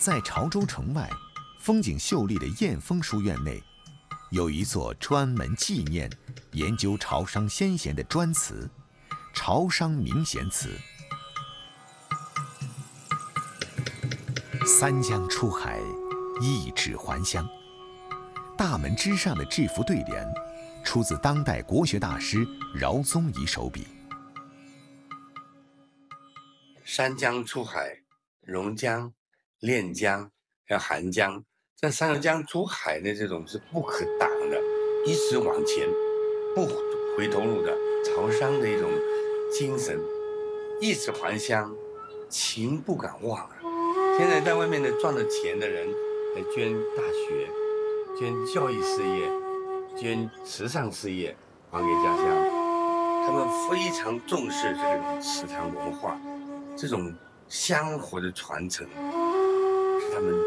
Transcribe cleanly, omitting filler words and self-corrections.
在潮州城外，风景秀丽的燕峰书院内，有一座专门纪念、研究潮商先贤的专祠——潮商名贤祠。三江出海，一指还乡。大门之上的这副对联，出自当代国学大师饶宗颐手笔。 三江出海，榕江、练江还有韩江，这三个江出海的这种是不可挡的，一直往前，不回头路的潮商的一种精神，一直还乡，情不敢忘啊！现在在外面的赚了钱的人，来捐大学、捐教育事业、捐慈善事业还给家乡，他们非常重视这种祠堂文化。这种香火的传承，是他们